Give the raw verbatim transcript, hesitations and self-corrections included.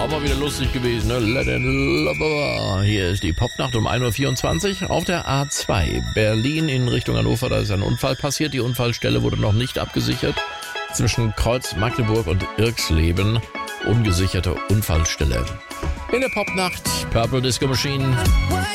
aber wieder lustig gewesen, ne? Let it love. Hier ist die Popnacht um ein Uhr vierundzwanzig auf der A zwei. Berlin in Richtung Hannover, da ist ein Unfall passiert. Die Unfallstelle wurde noch nicht abgesichert. Zwischen Kreuz Magdeburg und Irxleben. Ungesicherte Unfallstelle. In der Popnacht, Purple Disco Machine.